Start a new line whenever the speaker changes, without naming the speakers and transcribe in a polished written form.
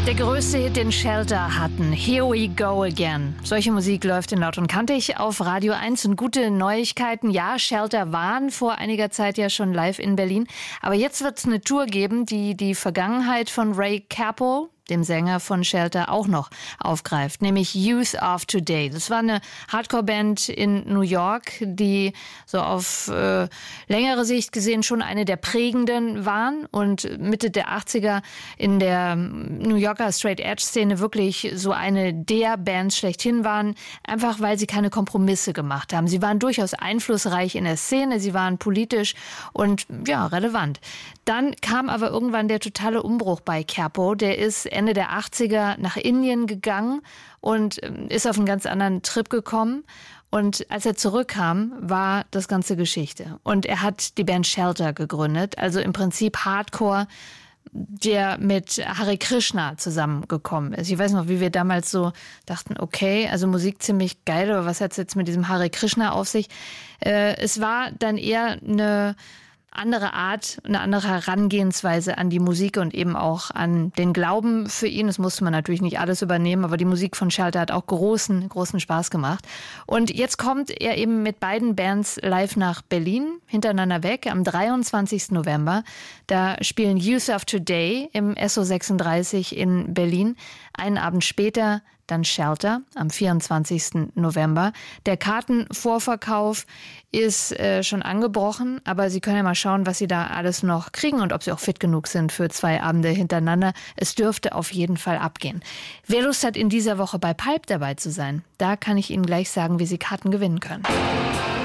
Der größte Hit, den Shelter hatten, Here We Go Again. Solche Musik läuft in Laut und Kantig auf Radio 1 und gute Neuigkeiten. Ja, Shelter waren vor einiger Zeit ja schon live in Berlin. Aber jetzt wird es eine Tour geben, die die Vergangenheit von Ray Cappo, dem Sänger von Shelter, auch noch aufgreift, nämlich Youth of Today. Das war eine Hardcore-Band in New York, die so auf längere Sicht gesehen schon eine der prägenden waren und Mitte der 80er in der New Yorker Straight-Edge-Szene wirklich so eine der Bands schlechthin waren, einfach weil sie keine Kompromisse gemacht haben. Sie waren durchaus einflussreich in der Szene, sie waren politisch und ja, relevant. Dann kam aber irgendwann der totale Umbruch bei Cappo. Der ist Ende der 80er nach Indien gegangen und ist auf einen ganz anderen Trip gekommen. Und als er zurückkam, war das Ganze Geschichte. Und er hat die Band Shelter gegründet, also im Prinzip Hardcore, der mit Hare Krishna zusammengekommen ist. Ich weiß noch, wie wir damals so dachten, okay, also Musik ziemlich geil, aber was hat es jetzt mit diesem Hare Krishna auf sich? Es war dann eher eine andere Art, eine andere Herangehensweise an die Musik und eben auch an den Glauben für ihn. Das musste man natürlich nicht alles übernehmen, aber die Musik von Shelter hat auch großen Spaß gemacht. Und jetzt kommt er eben mit beiden Bands live nach Berlin, hintereinander weg, am 23. November. Da spielen Youth of Today im SO36 in Berlin. Einen Abend später dann Shelter am 24. November. Der Kartenvorverkauf ist schon angebrochen, aber Sie können ja mal schauen, was Sie da alles noch kriegen und ob Sie auch fit genug sind für 2 Abende hintereinander. Es dürfte auf jeden Fall abgehen. Wer Lust hat, in dieser Woche bei Pulp dabei zu sein, da kann ich Ihnen gleich sagen, wie Sie Karten gewinnen können.